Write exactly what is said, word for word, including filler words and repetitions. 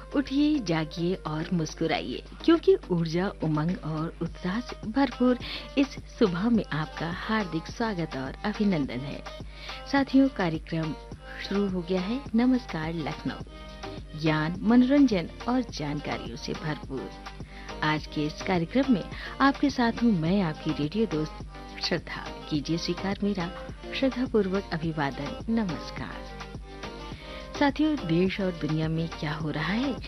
उठिए, जागिए और मुस्कुराइए क्योंकि ऊर्जा, उमंग और उत्साह से भरपूर इस सुबह में आपका हार्दिक स्वागत और अभिनंदन है। साथियों, कार्यक्रम शुरू हो गया है नमस्कार लखनऊ। ज्ञान, मनोरंजन और जानकारियों से भरपूर आज के इस कार्यक्रम में आपके साथ हूँ मैं, आपकी रेडियो दोस्त श्रद्धा। कीजिए स्वीकार मेरा श्रद्धा पूर्वक अभिवादन, नमस्कार। साथियों, देश और दुनिया में क्या हो रहा है